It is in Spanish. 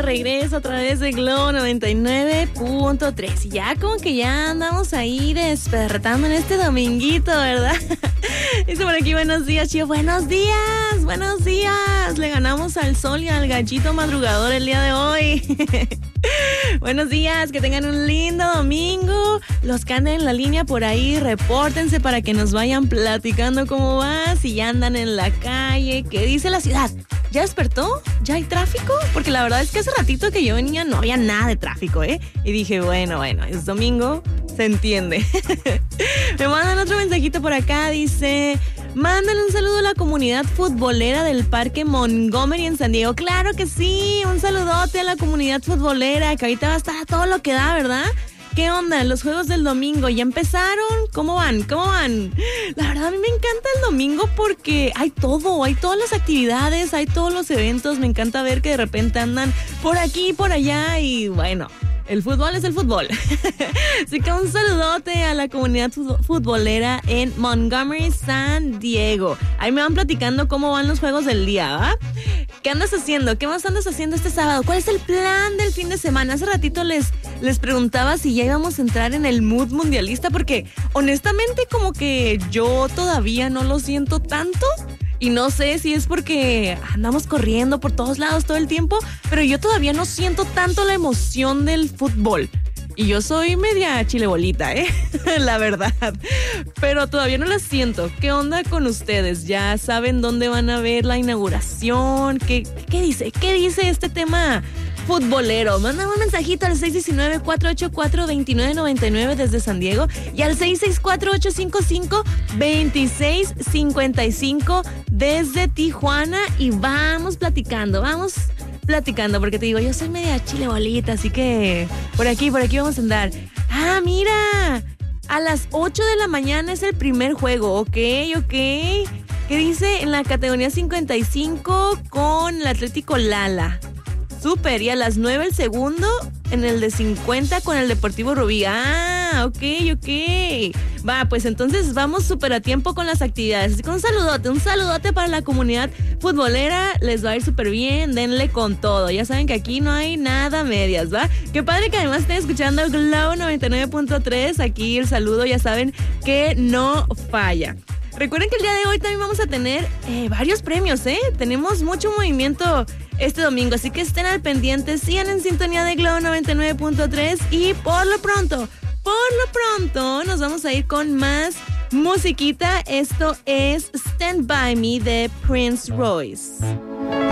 regreso a través de Globo 99.3. Y ya como que ya andamos ahí despertando en este dominguito, ¿verdad? Dice por aquí, buenos días, Chío. Buenos días. Le ganamos al sol y al gallito madrugador el día de hoy. Buenos días, que tengan un lindo domingo. Los que anden en la línea por ahí, repórtense para que nos vayan platicando cómo va, si ya andan en la calle, qué dice la ciudad. ¿Ya despertó? ¿Ya hay tráfico? Porque la verdad es que hace ratito que yo venía no había nada de tráfico, ¿eh? Y dije, bueno, es domingo, se entiende. Me mandan otro mensajito por acá, dice... Mándale un saludo a la comunidad futbolera del Parque Montgomery en San Diego. Claro que sí, un saludote a la comunidad futbolera, que ahorita va a estar a todo lo que da, ¿verdad? ¿Qué onda? Los juegos del domingo, ¿ya empezaron? ¿Cómo van? La verdad a mí me encanta el domingo porque hay todo, hay todas las actividades, hay todos los eventos. Me encanta ver que de repente andan por aquí y por allá y bueno... El fútbol es el fútbol. Así que un saludote a la comunidad futbolera en Montgomery, San Diego. Ahí me van platicando cómo van los juegos del día, ¿va? ¿Qué andas haciendo? ¿Qué más andas haciendo este sábado? ¿Cuál es el plan del fin de semana? Hace ratito les preguntaba si ya íbamos a entrar en el mood mundialista porque honestamente como que yo todavía no lo siento tanto. Y no sé si es porque andamos corriendo por todos lados todo el tiempo, pero yo todavía no siento tanto la emoción del fútbol. Y yo soy media chilebolita, la verdad. Pero todavía no la siento. ¿Qué onda con ustedes? ¿Ya saben dónde van a ver la inauguración? ¿Qué dice? ¿Qué dice este tema futbolero? Mándame un mensajito al 619-484-2999 desde San Diego y al 664-855-2655 desde Tijuana y vamos platicando, porque te digo, yo soy media chilebolita, así que por aquí vamos a andar. Ah, mira, a las 8 de la mañana es el primer juego, ok. ¿Qué dice? En la categoría 55 con el Atlético Lala. Súper, y a las 9 el segundo en el de 50 con el Deportivo Rubí. Ah, ok. Va, pues entonces vamos súper a tiempo con las actividades. Así que un saludote para la comunidad futbolera. Les va a ir súper bien, denle con todo. Ya saben que aquí no hay nada medias, ¿va? Qué padre que además estén escuchando el Globo 99.3. Aquí el saludo, ya saben que no falla. Recuerden que el día de hoy también vamos a tener varios premios, ¿eh? Tenemos mucho movimiento este domingo, así que estén al pendiente, sigan en sintonía de Globo 99.3 y por lo pronto nos vamos a ir con más musiquita. Esto es Stand By Me de Prince Royce.